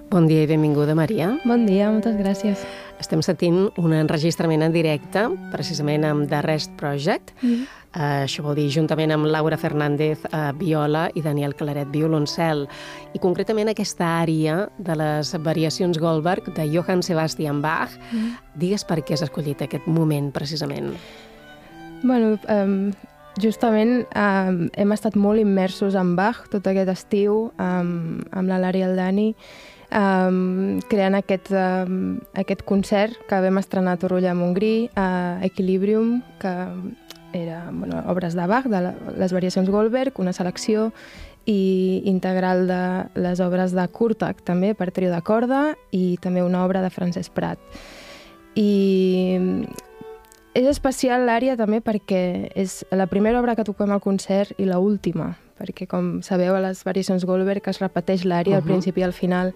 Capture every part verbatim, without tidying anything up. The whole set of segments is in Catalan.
Bon dia i benvinguda, Maria. Bon dia, moltes gràcies. Estem sentint un enregistrament en directe, precisament amb The Rest Project. Mm. Uh, això vol dir juntament amb Laura Fernández, uh, viola, i Daniel Claret, violoncel. I concretament aquesta ària de les variacions Goldberg de Johann Sebastian Bach. Mm. Digues per què has escollit aquest moment, precisament. Bueno, um, justament um, hem estat molt immersos en Bach tot aquest estiu, um, amb la Lara i el Dani, Um, creant aquest, um, aquest concert que vam estrenar a Torroella de Montgrí, a Equilibrium, que era bueno, obres de Bach, de la, les variacions Goldberg, una selecció i integral de les obres de Kurtak, també, per trio de corda, i també una obra de Francesc Prat. I és especial l'àrea també perquè és la primera obra que toquem al concert i l'última, perquè, com sabeu, a les variacions Goldberg es repeteix l'àrea uh -huh. al principi i al final.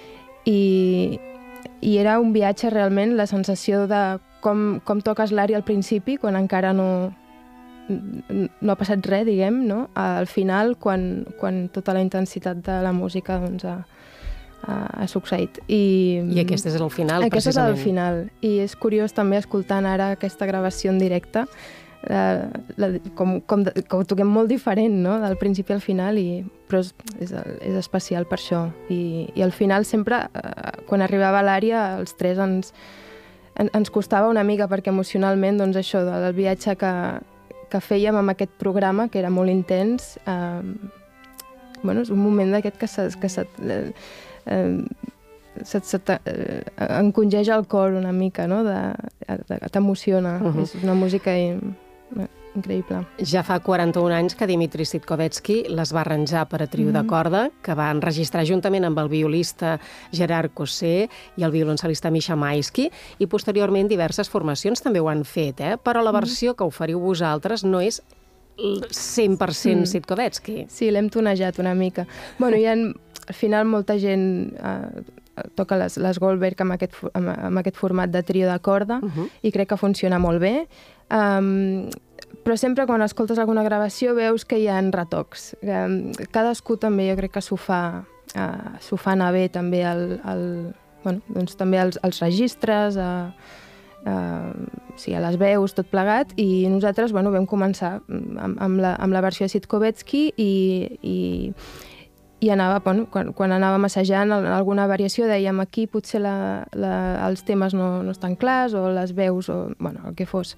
I, i era un viatge realment, la sensació de com, com toques l'àrea al principi, quan encara no, no ha passat res, diguem, no? Al final, quan, quan tota la intensitat de la música doncs, ha, ha, ha succeït. I, I aquest és el final, aquest precisament. Aquest és el final. I és curiós també, escoltant ara aquesta gravació en directe, La, la, com, com, com ho toquem molt diferent, no?, del principi al final, i, però és, és, és especial per això. I, i al final sempre, eh, quan arribava a l'àrea, els tres ens, en, ens costava una mica, perquè emocionalment, doncs això, del viatge que, que fèiem amb aquest programa, que era molt intens, eh, bueno, és un moment d'aquest que se, que se, eh, eh, se, se eh, encongeix el cor una mica, no?, de, de, t'emociona. Uh-huh. És una música increïble. Ja fa quaranta-un anys que Dmitri Sitkovetsky les va arranjar per a trio mm-hmm. de corda, que va enregistrar juntament amb el violista Gerard Cossé i el violoncel·lista Misha Maisky, i posteriorment diverses formacions també ho han fet, eh? Però la versió mm-hmm. que oferiu vosaltres no és cent per cent mm. Sitkovetsky. Sí, l'hem tonejat una mica. Bueno, hi ha, al final, molta gent eh, toca les, les Goldberg amb aquest, amb, amb aquest format de trio de corda uh-huh. i crec que funciona molt bé. Um, però sempre quan escoltes alguna gravació veus que hi ha retocs. Um, cadascú també jo crec que s'ho fa, uh, s'ho fa anar bé també, el, el, bueno, doncs, també els, els registres, uh, uh, sí, a les veus, tot plegat, i nosaltres bueno, vam començar amb, amb, la, amb la versió de Sitkovetsky i, i i anava, bueno, quan, quan anàvem assajant alguna variació dèiem aquí potser la, la, els temes no, no estan clars o les veus o bueno, el que fos.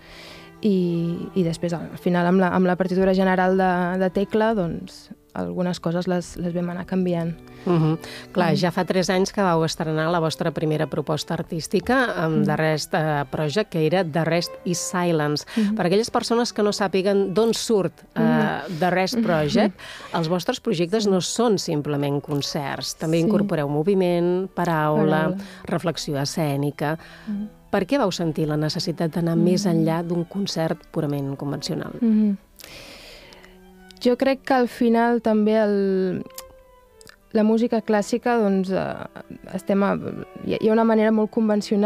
I, i després al final amb la, amb la partitura general de, de Tecla doncs algunes coses les, les vam anar canviant. Uh-huh. Clar, ja fa tres anys que vau estrenar la vostra primera proposta artística amb The Rest uh, Project, que era The Rest is Silence. Uh-huh. Per aquelles persones que no sàpiguen d'on surt uh, uh-huh. The Rest Project, uh-huh. els vostres projectes no són simplement concerts, també sí. incorporeu moviment, paraula, paraula. reflexió escènica. Uh-huh. Per què vau sentir la necessitat d'anar uh-huh. més enllà d'un concert purament convencional? Uh-huh. Jo crec que al final també el, la música clàssica, doncs, eh, estem a, hi ha una manera molt convencional